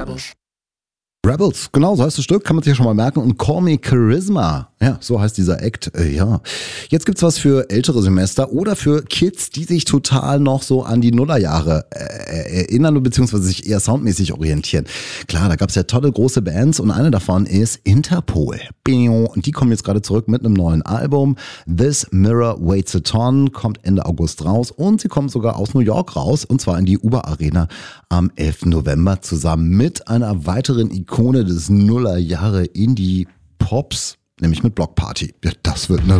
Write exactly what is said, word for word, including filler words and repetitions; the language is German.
Rebels. Rebels, genau, so heißt das Stück, kann man sich ja schon mal merken. Und Call Me Charisma, ja, so heißt dieser Act, äh, ja. Jetzt gibt's was für ältere Semester oder für Kids, die sich total noch so an die Nullerjahre äh, erinnern beziehungsweise sich eher soundmäßig orientieren. Klar, da gab's ja tolle große Bands und eine davon ist Interpol. Und die kommen jetzt gerade zurück mit einem neuen Album. This Mirror Waits a Ton kommt Ende August raus und sie kommen sogar aus New York raus und zwar in die Uber Arena am elften November zusammen mit einer weiteren Ikone des Nullerjahre Indie-Pops, nämlich mit Block Party. Ja, das wird eine